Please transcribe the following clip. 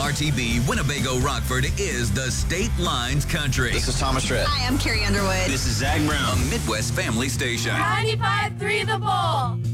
WRTB Winnebago Rockford is the State Lines Country. This is Thomas Rhett. Hi, I'm Carrie Underwood. This is Zach Brown. A Midwest family station. 95.3 The Bull.